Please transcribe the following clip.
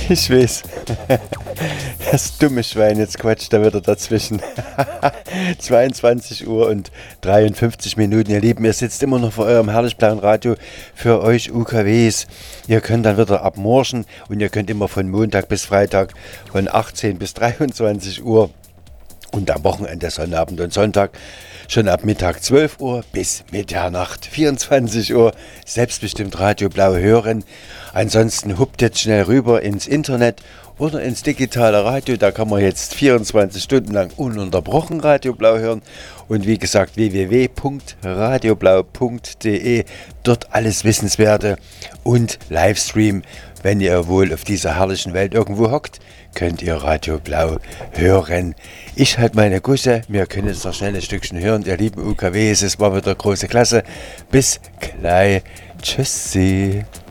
Ich weiß. Das dumme Schwein, jetzt quatscht da wieder dazwischen. 22 Uhr und 53 Minuten, ihr Lieben. Ihr sitzt immer noch vor eurem herrlich blauen Radio für euch UKWs. Ihr könnt dann wieder abmorschen und ihr könnt immer von Montag bis Freitag von 18 bis 23 Uhr und am Wochenende, Sonnabend und Sonntag, schon ab Mittag 12 Uhr bis Mitternacht 24 Uhr selbstbestimmt Radio Blau hören. Ansonsten huppt jetzt schnell rüber ins Internet oder ins digitale Radio. Da kann man jetzt 24 Stunden lang ununterbrochen Radio Blau hören. Und wie gesagt, www.radioblau.de. Dort alles Wissenswerte und Livestream. Wenn ihr wohl auf dieser herrlichen Welt irgendwo hockt, könnt ihr Radio Blau hören. Ich halte meine Gusse. Wir können jetzt noch schnell ein Stückchen hören. Ihr lieben UKWs, es war wieder große Klasse. Bis gleich. Tschüssi.